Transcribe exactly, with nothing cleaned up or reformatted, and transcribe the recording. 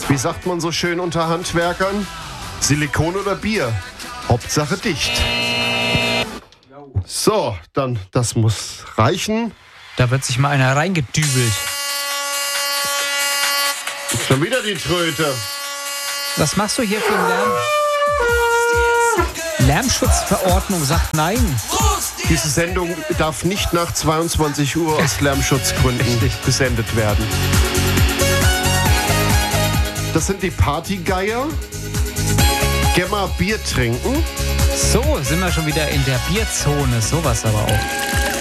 Wie sagt man so schön unter Handwerkern? Silikon oder Bier? Hauptsache dicht. So, dann, das muss reichen. Da wird sich mal einer reingedübelt. Schon wieder die Tröte. Was machst du hier für einen Lärm? Lärmschutzverordnung sagt nein. Diese Sendung darf nicht nach zweiundzwanzig Uhr aus Lärmschutzgründen gesendet werden. Das sind die Partygeier. Geh mal Bier trinken. So, sind wir schon wieder in der Bierzone. Sowas aber auch.